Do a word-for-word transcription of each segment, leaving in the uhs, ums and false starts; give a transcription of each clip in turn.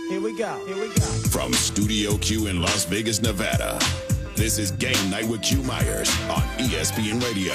Here we go. Here we go. From Studio Q in Las Vegas, Nevada, this is Game Night with Q Myers on E S P N Radio.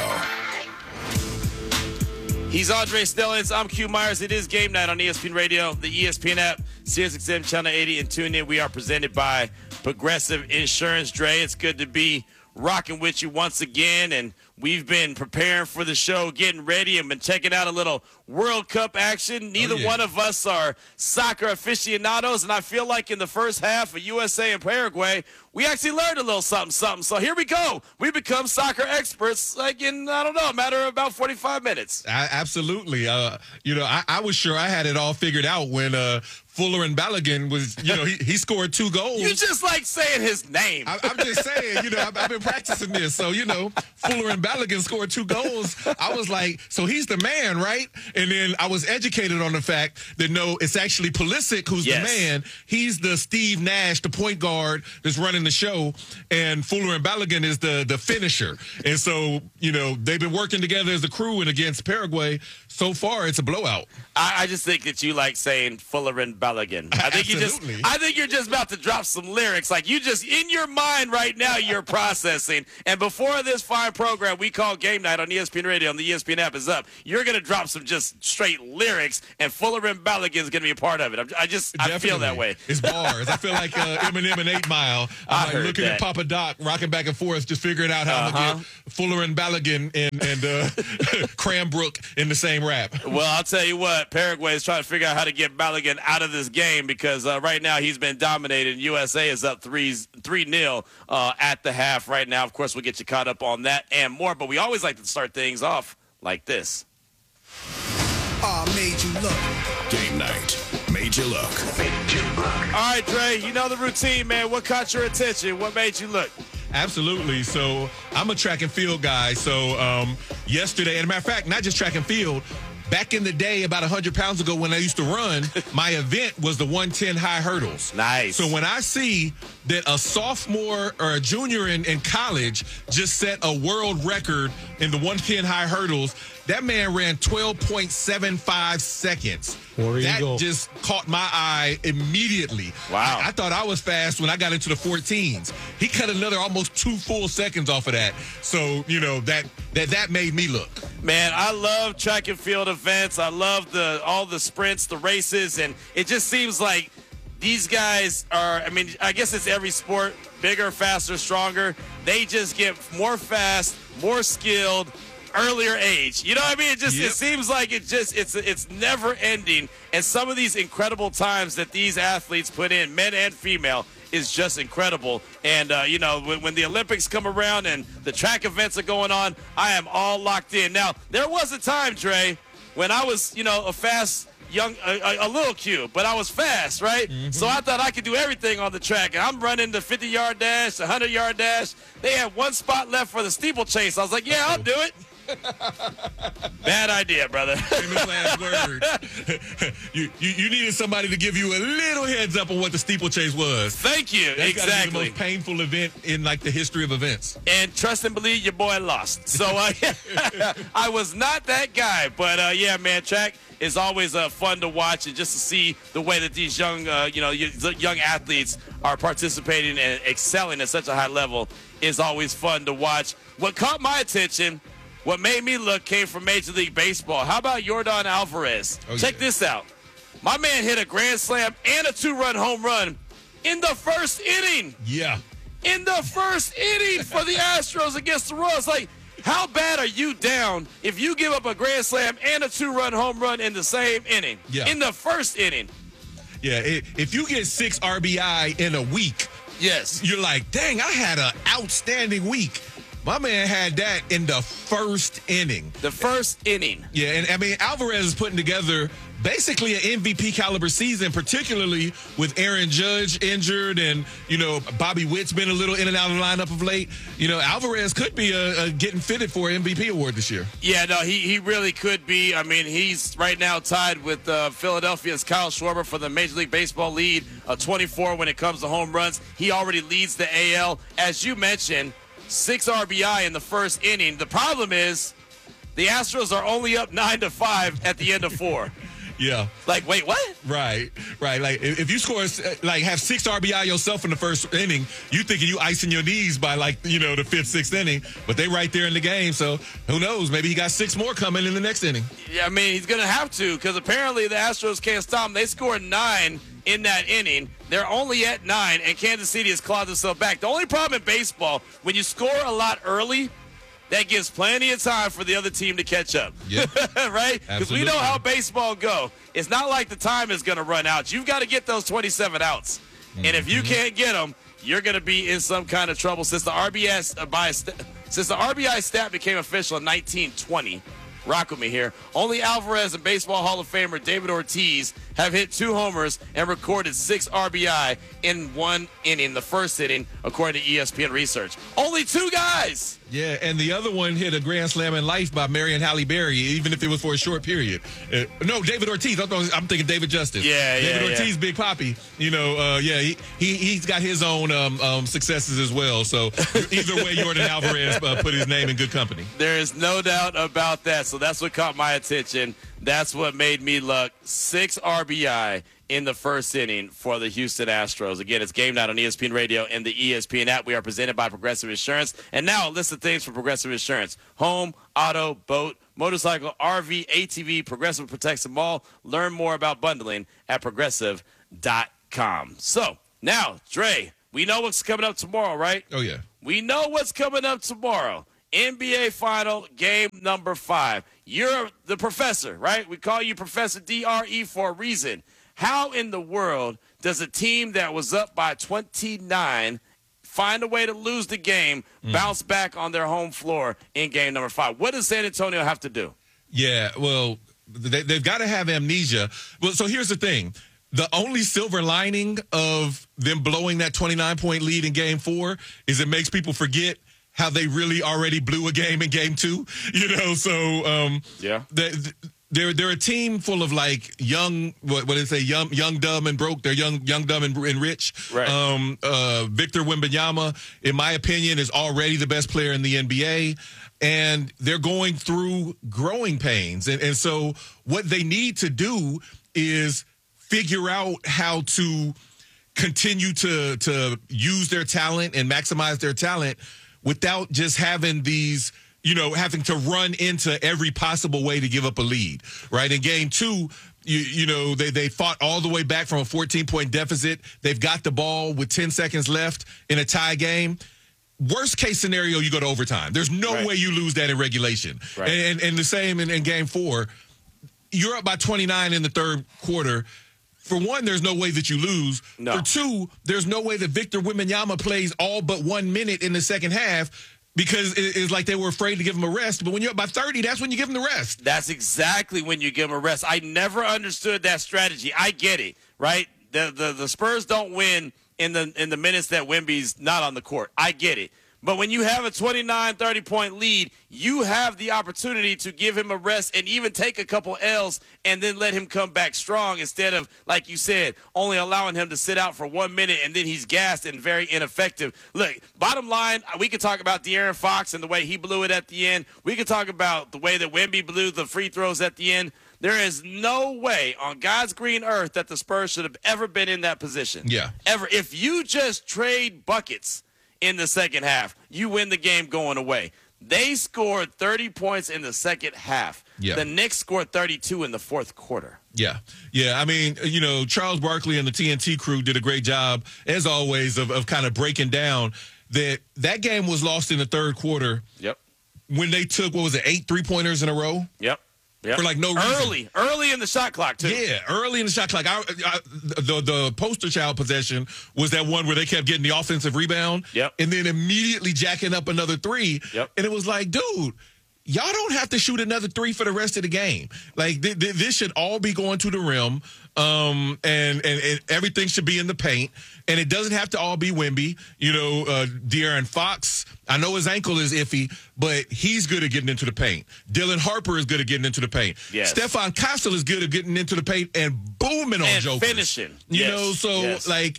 He's Andre Stellings. I'm Q Myers. It is Game Night on E S P N Radio, the E S P N app, Sirius X M Channel eighty, and tune in. We are presented by Progressive Insurance. Dre, it's good to be rocking with you once again, and we've been preparing for the show, getting ready, and been checking out a little World Cup action. Neither oh, yeah. one of us are soccer aficionados, and I feel like in the first half of U S A and Paraguay, we actually learned a little something, something. So here we go. We become soccer experts, like in, I don't know, a matter of about forty-five minutes. I, absolutely. Uh, you know, I, I was sure I had it all figured out when uh, Fuller and Balogun was, you know, he, he scored two goals. You just like saying his name. I, I'm just saying, you know, I've, I've been practicing this. So, you know, Fuller and Balogun scored two goals. I was like, so he's the man, right? And then I was educated on the fact that, no, it's actually Pulisic who's yes. the man. He's the Steve Nash, the point guard that's running the show. And Fuller and Balogun is the, the finisher. And so, you know, they've been working together as a crew, and against Paraguay, so far it's a blowout. I, I just think that you like saying Fuller and Balogun. I think you just I think you're just about to drop some lyrics. Like, you just, in your mind right now, you're processing. And before this fine program we call Game Night on E S P N Radio, on the E S P N app is up, you're going to drop some just straight lyrics, and Fuller and Balogun is going to be a part of it. I'm, I just, Definitely. I feel that way. It's bars. I feel like uh, Eminem and eight mile. I I'm like heard looking that. at Papa Doc, rocking back and forth, just figuring out how Uh-huh. I'm going to get Fuller and Balogun and, and uh, Cranbrook in the same rap. Well, I'll tell you what, Paraguay is trying to figure out how to get Balogun out of this game, because uh, right now he's been dominated. U S A is up three three nil uh, at the half right now. Of course, we'll get you caught up on that and more, but we always like to start things off like this. Oh, made you look. Game Night made you look. Made you look. All right, Dre, you know the routine, man. What caught your attention? What made you look? Absolutely. So I'm a track and field guy. So um, yesterday, and a matter of fact, not just track and field, back in the day, about one hundred pounds ago when I used to run, my event was the one ten high hurdles. Nice. So when I see that a sophomore or a junior in, in college just set a world record in the one ten high hurdles, that man ran twelve point seven five seconds. That just caught my eye immediately. Wow. I, I thought I was fast when I got into the fourteens. He cut another almost two full seconds off of that. So, you know, that that, that made me look. Man, I love track and field events. I love the all the sprints, the races, and it just seems like these guys are, I mean, I guess it's every sport, bigger, faster, stronger. They just get more fast, more skilled, earlier age. You know what I mean? It just Yep. it seems like it just it's it's never ending. And some of these incredible times that these athletes put in, men and female, is just incredible. And uh, you know, when, when the Olympics come around and the track events are going on, I am all locked in. Now, there was a time, Dre, when I was, you know, a fast young, a, a little Q, but I was fast, right? Mm-hmm. So I thought I could do everything on the track. And I'm running the fifty-yard dash, the hundred-yard dash. They had one spot left for the steeplechase. I was like, yeah, I'll do it. Bad idea, brother. Famous last word. you, you you needed somebody to give you a little heads up on what the steeplechase was. Thank you. That's gotta be exactly. the most painful event in like the history of events. And trust and believe, your boy lost. So uh, I was not that guy. But uh, yeah, man, track is always uh, fun to watch, and just to see the way that these young, uh, you know, young athletes are participating and excelling at such a high level is always fun to watch. What caught my attention, what made me look, came from Major League Baseball. How about Yordan Alvarez? Oh, Check yeah. this out. My man hit a grand slam and a two-run home run in the first inning. Yeah. In the first inning for the Astros against the Royals. Like, how bad are you down if you give up a grand slam and a two-run home run in the same inning? Yeah. In the first inning. Yeah, it, if you get six R B I in a week, Yes. you're like, dang, I had an outstanding week. My man had that in the first inning. The first inning. Yeah, and I mean, Alvarez is putting together basically an M V P caliber season, particularly with Aaron Judge injured and, you know, Bobby Witt's been a little in and out of the lineup of late. You know, Alvarez could be a, a getting fitted for an M V P award this year. Yeah, no, he, he really could be. I mean, he's right now tied with uh, Philadelphia's Kyle Schwarber for the Major League Baseball lead, uh, twenty-four when it comes to home runs. He already leads the A L. As you mentioned, six R B I in the first inning. The problem is the Astros are only up nine to five at the end of four. Yeah. Like, wait, what? Right, right. Like if if you score, like have six R B I yourself in the first inning, you thinking you icing your knees by like, you know, the fifth, sixth inning, but they right there in the game. So who knows? Maybe he got six more coming in the next inning. Yeah, I mean, he's going to have to because apparently the Astros can't stop him. They scored nine in that inning. They're only at nine, and Kansas City has clawed themselves back. The only problem in baseball, when you score a lot early, that gives plenty of time for the other team to catch up. Yeah. Right? Because we know how baseball go. It's not like the time is going to run out. You've got to get those twenty-seven outs. Mm-hmm. And if you can't get them, you're going to be in some kind of trouble. Since the R B I uh, by, since the R B I stat became official in nineteen twenty, rock with me here, only Alvarez and Baseball Hall of Famer David Ortiz have hit two homers and recorded six R B I in one inning, the first inning, according to E S P N research. Only two guys. Yeah, and the other one hit a grand slam in life by Marion Halle Berry, even if it was for a short period. Uh, no, David Ortiz. I'm, I'm thinking David Justice. Yeah, yeah, David Ortiz, yeah. Big Papi. You know, uh, yeah, he, he, he's got his own um, um, successes as well. So either way, Jordan Alvarez uh, put his name in good company. There is no doubt about that. So that's what caught my attention. That's what made me look. Six R B I in the first inning for the Houston Astros. Again, it's Game Night on E S P N Radio and the E S P N app. We are presented by Progressive Insurance. And now a list of things for Progressive Insurance. Home, auto, boat, motorcycle, R V, A T V, Progressive protects them all. Learn more about bundling at progressive dot com. So, now, Dre, we know what's coming up tomorrow, right? Oh, yeah. We know what's coming up tomorrow. N B A Final, game number five. You're the professor, right? We call you Professor D R E for a reason. How in the world does a team that was up by twenty-nine find a way to lose the game, mm. bounce back on their home floor in game number five? What does San Antonio have to do? Yeah, well, they, they've got to have amnesia. Well, so here's the thing. The only silver lining of them blowing that twenty-nine point lead in game four is it makes people forget how they really already blew a game in game two, you know? So, um, yeah, they, they're, they're a team full of like young, what, what did they say? Young, young, dumb and broke. They're young, young, dumb and, and rich. Right. Um, uh, Victor Wembanyama, in my opinion, is already the best player in the N B A. And they're going through growing pains. And, and so what they need to do is figure out how to continue to, to use their talent and maximize their talent without just having these, you know, having to run into every possible way to give up a lead, right? In game two, you, you know, they, they fought all the way back from a fourteen point deficit. They've got the ball with ten seconds left in a tie game. Worst case scenario, you go to overtime. There's no right. way you lose that in regulation. Right. And, and the same in, in game four. You're up by twenty-nine in the third quarter. For one, there's no way that you lose. No. For two, there's no way that Victor Wembanyama plays all but one minute in the second half because it's like they were afraid to give him a rest. But when you're up by thirty, that's when you give him the rest. That's exactly when you give him a rest. I never understood that strategy. I get it, right? The the, the Spurs don't win in the in the minutes that Wemby's not on the court. I get it. But when you have a twenty-nine, thirty point lead, you have the opportunity to give him a rest and even take a couple L's and then let him come back strong instead of, like you said, only allowing him to sit out for one minute and then he's gassed and very ineffective. Look, bottom line, we could talk about De'Aaron Fox and the way he blew it at the end. We could talk about the way that Wemby blew the free throws at the end. There is no way on God's green earth that the Spurs should have ever been in that position. Yeah. Ever. If you just trade buckets in the second half, you win the game going away. They scored thirty points in the second half. Yeah. The Knicks scored thirty-two in the fourth quarter. Yeah. Yeah. I mean, you know, Charles Barkley and the T N T crew did a great job, as always, of, of kind of breaking down that that game was lost in the third quarter. Yep. When they took, what was it, eight three-pointers in a row? Yep. Yep. For like no reason. Early, early in the shot clock, too. Yeah, early in the shot clock. I, I, the, the poster child possession was that one where they kept getting the offensive rebound. Yep. And then immediately jacking up another three. Yep. And it was like, dude, y'all don't have to shoot another three for the rest of the game. Like, th- th- this should all be going to the rim, um, and, and, and everything should be in the paint. And it doesn't have to all be Wemby. You know, uh, De'Aaron Fox, I know his ankle is iffy, but he's good at getting into the paint. Dylan Harper is good at getting into the paint. Yes. Stephon Castle is good at getting into the paint and booming on and jokers. finishing. You yes. know, so, yes. like,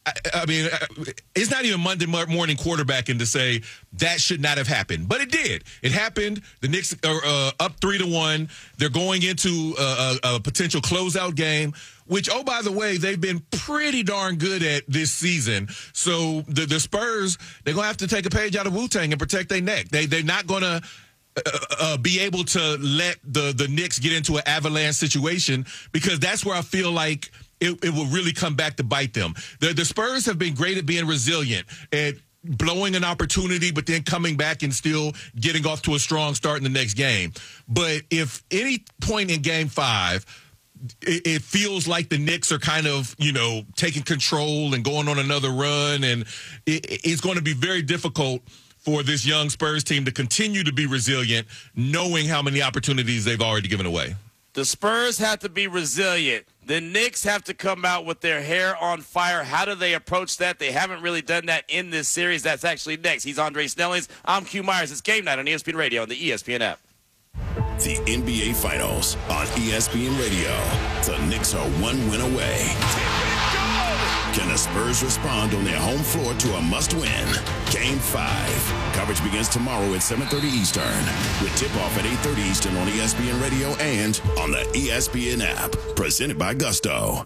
I, I mean, it's not even Monday morning quarterbacking to say that should not have happened, but it did. It happened. The Knicks are uh, up three to one. They're going into a, a, a potential closeout game, which, oh, by the way, they've been pretty darn good at this season. So the, the Spurs, they're going to have to take a page out of Wu-Tang and protect their neck. They, they're not going to uh, uh, be able to let the, the Knicks get into an avalanche situation, because that's where I feel like it, it will really come back to bite them. The, the Spurs have been great at being resilient, at blowing an opportunity, but then coming back and still getting off to a strong start in the next game. But if any point in game five, it feels like the Knicks are kind of, you know, taking control and going on another run, and it's going to be very difficult for this young Spurs team to continue to be resilient, knowing how many opportunities they've already given away. The Spurs have to be resilient. The Knicks have to come out with their hair on fire. How do they approach that? They haven't really done that in this series. That's actually next. He's Andre Snellings. I'm Q Myers. It's Game Night on E S P N Radio and the E S P N app. The N B A Finals on E S P N Radio. The Knicks are one win away. Can the Spurs respond on their home floor to a must-win? Game five. Coverage begins tomorrow at seven thirty Eastern, with tip-off at eight thirty Eastern on E S P N Radio and on the E S P N app. Presented by Gusto.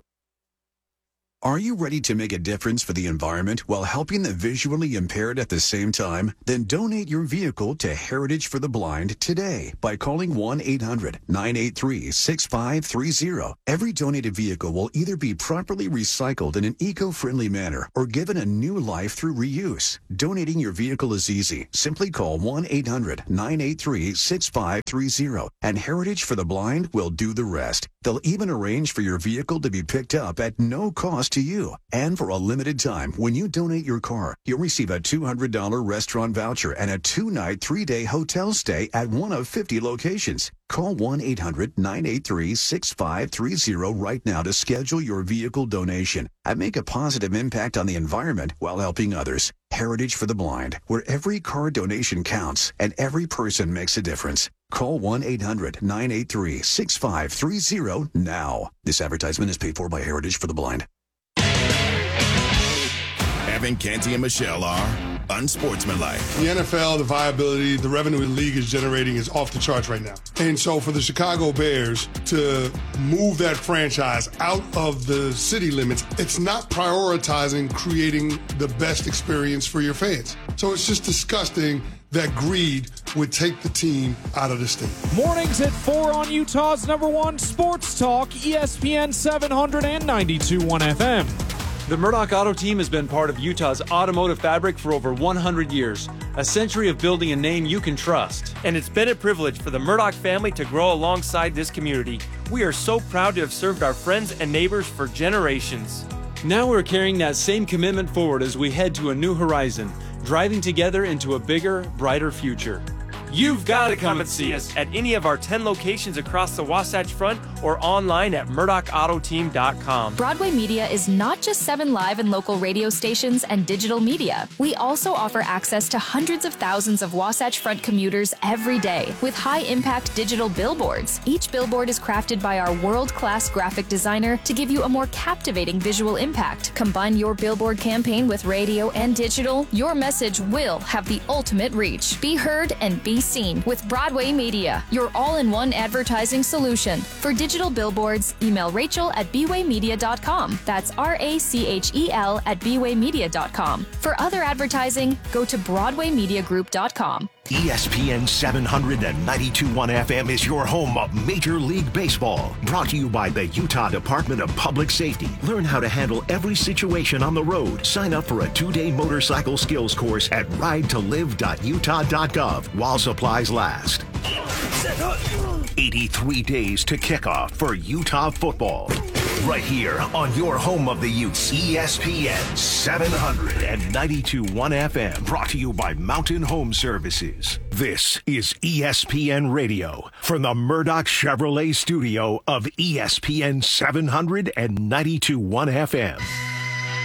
Are you ready to make a difference for the environment while helping the visually impaired at the same time? Then donate your vehicle to Heritage for the Blind today by calling one eight hundred nine eight three six five three zero. Every donated vehicle will either be properly recycled in an eco-friendly manner or given a new life through reuse. Donating your vehicle is easy. Simply call one eight hundred nine eight three six five three zero, and Heritage for the Blind will do the rest. They'll even arrange for your vehicle to be picked up at no cost to you. And for a limited time, when you donate your car, you'll receive a two hundred dollars restaurant voucher and a two-night, three-day hotel stay at one of fifty locations. Call one eight hundred nine eight three six five three zero right now to schedule your vehicle donation and make a positive impact on the environment while helping others. Heritage for the Blind, where every car donation counts and every person makes a difference. Call one eight hundred nine eight three six five three zero now. This advertisement is paid for by Heritage for the Blind. Evan, Canty, and Michelle are unsportsmanlike. The N F L, the viability, the revenue the league is generating is off the charts right now. And so for the Chicago Bears to move that franchise out of the city limits, it's not prioritizing creating the best experience for your fans. So it's just disgusting that greed would take the team out of the state. Mornings at four on Utah's number one sports talk, E S P N seven hundred and ninety-two point one F M. The Murdoch Auto Team has been part of Utah's automotive fabric for over one hundred years, a century of building a name you can trust. And it's been a privilege for the Murdoch family to grow alongside this community. We are so proud to have served our friends and neighbors for generations. Now we're carrying that same commitment forward as we head to a new horizon, driving together into a bigger, brighter future. You've got to come and see us at any of our ten locations across the Wasatch Front or online at murdoch auto team dot com. Broadway Media is not just seven live and local radio stations and digital media. We also offer access to hundreds of thousands of Wasatch Front commuters every day with high-impact digital billboards. Each billboard is crafted by our world-class graphic designer to give you a more captivating visual impact. Combine your billboard campaign with radio and digital, your message will have the ultimate reach. Be heard and be seen with Broadway Media, your all-in-one advertising solution. For digital billboards, email Rachel at b way media dot com. That's R A C H E L at b way media dot com. For other advertising, go to broadway media group dot com. E S P N seven ninety-two point one F M is your home of Major League Baseball. Brought to you by the Utah Department of Public Safety. Learn how to handle every situation on the road. Sign up for a two-day motorcycle skills course at ride to live dot utah dot gov while supplies last. eighty-three days to kickoff for Utah football. Right here on your home of the Utes, E S P N seven ninety-two point one F M. Brought to you by Mountain Home Services. This is E S P N Radio from the Murdoch Chevrolet studio of E S P N seven ninety-two point one F M.